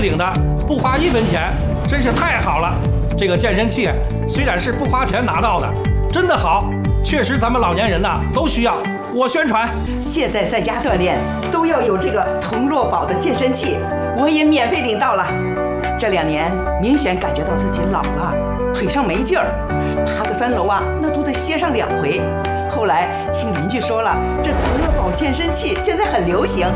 领的，不花1分钱，真是太好了。这个健身器虽然是不花钱拿到的，真的好，确实咱们老年人呐都需要。我宣传， 现在在家锻炼都要有这个童乐宝的健身器，我也免费领到了。这2年明显感觉到自己老了，腿上没劲儿，爬个3楼啊，那都得歇上2回。后来听邻居说了，这童乐宝健身器现在很流行，